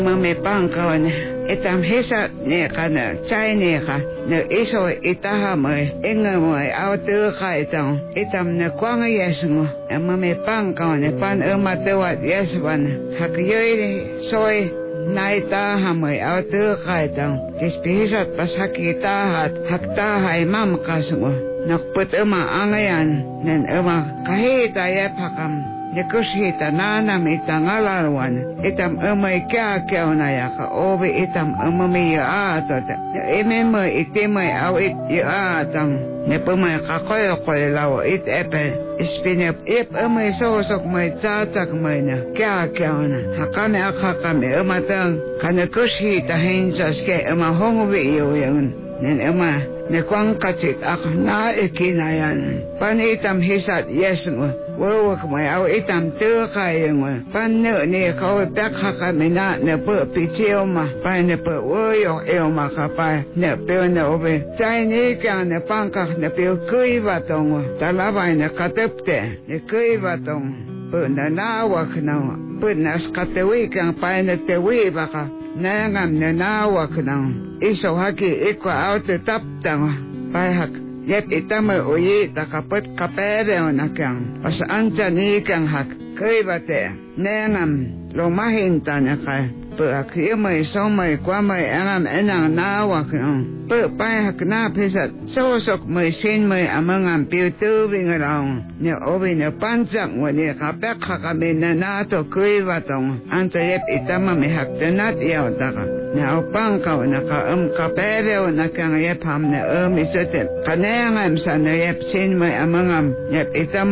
Mami pangkawan itam hisa ne kana chai ne ka ne iso itaha mai inga mai autu ka itam ne kwanga yesungo mami pangkawan pan tewa yesuan hakiyoi soy naita hamai autu ka kispisat pasakita hakta hai mam kasungo nakput angayan nen kahita yapakam Nekushita nana mitangalaruan itam kya unayaka obi itam mi atota emema itema au it atang nepema kakoy lawo it epe spinep ip sosok mai tsatak mai na kya una hakame akakame matang kana kushita hensas ke hongobi yun nen ne kwang kachit na ikinayan panitam hisat yesungo wawak mai au itam kayeng pan ne kau pek hakamina ne pe pichio ma pa ne pe woyo ma kapa ne pe ne obe chai ni ka ne pangka ne pe kui batong talabai ne katepte ne kui batong pe na wak na pe nas katewi kan pa ne tewi baka nangam ne na wak na iso haki ikwa au te taptang pa hak yep itama oye takapet kapere onakang pas ancha ni kang hak kebate nengam lo mahinta nakai pe akimai somai kwamai angam enang nawa kang pe pai hak na pisat sosok mai sin mai amangam piutu bingarang ne obi ne panjak wani kapek hakamena na to kebatong ancha yep itama me hak tenat yaw taka ne opang kau naka kapere onakang yep ham ne isete kanengam sana yep sin mai amangam yep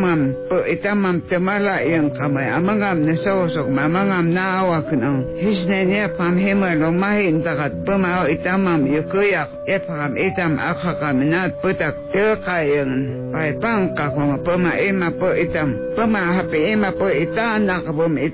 itamam temala yang kamai amangam ne sosok mamangam nawa kang hisne ne pam hema lo mahin takat pemau itamam yukuyak epam itam akakam nat putak terkayang pai pangka pema ema po itam pema hape ema po itana kabum